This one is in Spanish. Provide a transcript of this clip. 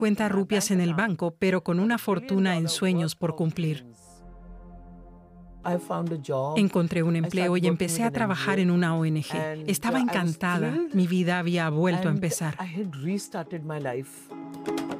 cuenta rupias en el banco, pero con una fortuna en sueños por cumplir. Encontré un empleo y empecé a trabajar en una ONG. Estaba encantada. Mi vida había vuelto a empezar.